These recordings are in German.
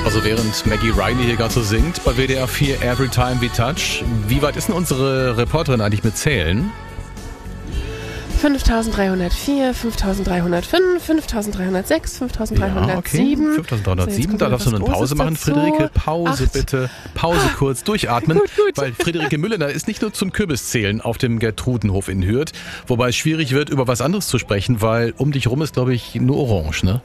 Also während Maggie Riley hier gerade so singt bei WDR 4 Every Time We Touch, wie weit ist denn unsere Reporterin eigentlich mit Zählen? 5304, 5305, 5306, 5307. Ja, okay. 5307, da darfst du eine Pause machen, Friederike. Pause bitte. Pause kurz, durchatmen. Gut. Weil Friederike Müller ist nicht nur zum Kürbiszählen auf dem Gertrudenhof in Hürth, wobei es schwierig wird, über was anderes zu sprechen, weil um dich rum ist, glaube ich, nur Orange, ne?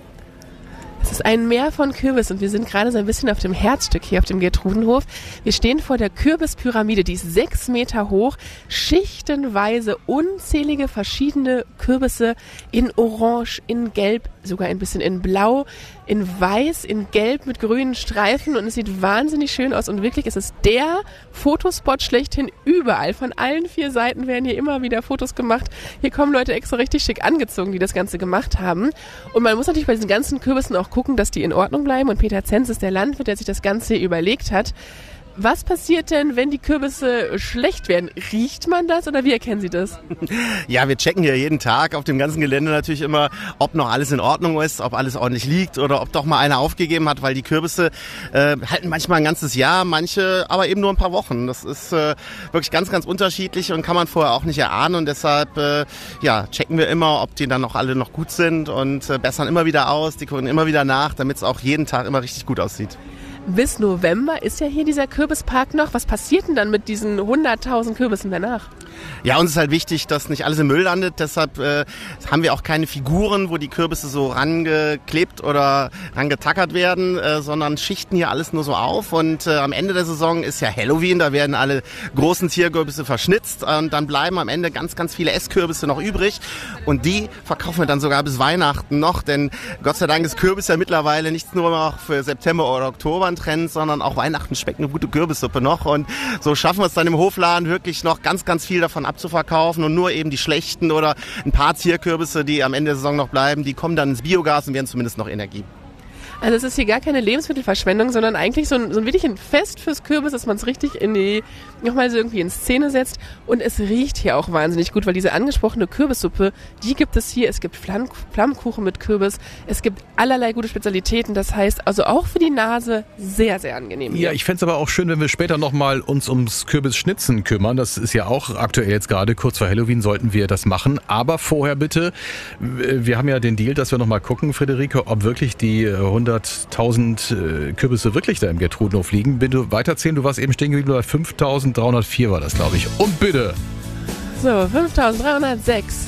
Es ist ein Meer von Kürbis und wir sind gerade so ein bisschen auf dem Herzstück hier auf dem Gertrudenhof. Wir stehen vor der Kürbispyramide, die ist 6 Meter hoch, schichtenweise unzählige verschiedene Kürbisse in Orange, in Gelb, sogar ein bisschen in Blau, in Weiß, in Gelb mit grünen Streifen und es sieht wahnsinnig schön aus und wirklich ist es der Fotospot schlechthin überall. Von allen 4 Seiten werden hier immer wieder Fotos gemacht. Hier kommen Leute extra richtig schick angezogen, die das Ganze gemacht haben. Und man muss natürlich bei diesen ganzen Kürbissen auch gucken, dass die in Ordnung bleiben. Und Peter Zenz ist der Landwirt, der sich das Ganze überlegt hat. Was passiert denn, wenn die Kürbisse schlecht werden? Riecht man das oder wie erkennen Sie das? Ja, wir checken hier jeden Tag auf dem ganzen Gelände natürlich immer, ob noch alles in Ordnung ist, ob alles ordentlich liegt oder ob doch mal einer aufgegeben hat, weil die Kürbisse halten manchmal ein ganzes Jahr, manche aber eben nur ein paar Wochen. Das ist wirklich ganz, ganz unterschiedlich und kann man vorher auch nicht erahnen und deshalb checken wir immer, ob die dann noch alle noch gut sind und bessern immer wieder aus, die gucken immer wieder nach, damit es auch jeden Tag immer richtig gut aussieht. Bis November ist ja hier dieser Kürbispark noch. Was passiert denn dann mit diesen 100.000 Kürbissen danach? Ja, uns ist halt wichtig, dass nicht alles im Müll landet. Deshalb haben wir auch keine Figuren, wo die Kürbisse so rangeklebt oder rangetackert werden, sondern schichten hier alles nur so auf. Und am Ende der Saison ist ja Halloween, da werden alle großen Zierkürbisse verschnitzt. Und dann bleiben am Ende ganz, ganz viele Esskürbisse noch übrig. Und die verkaufen wir dann sogar bis Weihnachten noch. Denn Gott sei Dank ist Kürbis ja mittlerweile nicht nur noch für September oder Oktober ein Trend, sondern auch Weihnachten schmeckt eine gute Kürbissuppe noch. Und so schaffen wir es dann im Hofladen wirklich noch ganz, ganz viel davon abzuverkaufen und nur eben die schlechten oder ein paar Zierkürbisse, die am Ende der Saison noch bleiben, die kommen dann ins Biogas und werden zumindest noch Energie. Also es ist hier gar keine Lebensmittelverschwendung, sondern eigentlich so ein wirklich ein Fest fürs Kürbis, dass man es richtig nochmal so irgendwie in Szene setzt. Und es riecht hier auch wahnsinnig gut, weil diese angesprochene Kürbissuppe, die gibt es hier. Es gibt Flammkuchen mit Kürbis, es gibt allerlei gute Spezialitäten. Das heißt also auch für die Nase sehr, sehr angenehm. Ja, ich fände es aber auch schön, wenn wir später nochmal uns ums Kürbisschnitzen kümmern. Das ist ja auch aktuell jetzt gerade, kurz vor Halloween sollten wir das machen. Aber vorher bitte, wir haben ja den Deal, dass wir nochmal gucken, Friederike, ob wirklich die 100.000 Kürbisse wirklich da im Gertrudenhof liegen. Bitte weiterzählen, du warst eben stehen geblieben, 5.304 war das, glaube ich. Und bitte! So, 5.306.